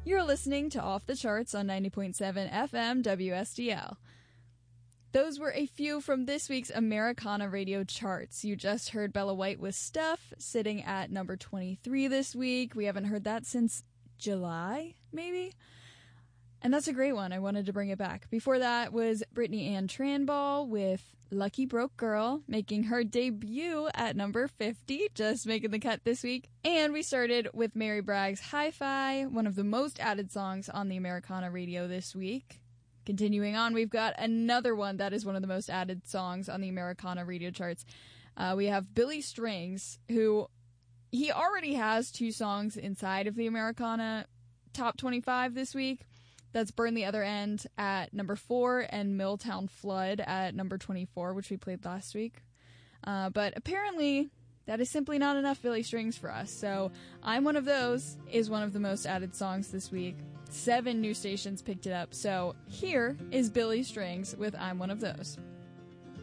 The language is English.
You're listening to Off the Charts on 90.7 FM WSDL. Those were a few from this week's Americana Radio charts. You just heard Bella White with Stuff, sitting at number 23 this week. We haven't heard that since July, maybe? And that's a great one. I wanted to bring it back. Before that was Brittany Ann Tranball with Lucky Broke Girl, making her debut at number 50, just making the cut this week. And we started with Mary Bragg's Hi-Fi, one of the most added songs on the Americana Radio this week. Continuing on, we've got another one that is one of the most added songs on the Americana Radio charts. We have Billy Strings, who he already has 2 songs inside of the Americana Top 25 this week. That's Burn the Other End at number 4 and Milltown Flood at number 24, which we played last week. But apparently, that is simply not enough Billy Strings for us. So, I'm One of Those is one of the most added songs this week. 7 new stations picked it up. So, here is Billy Strings with I'm One of Those.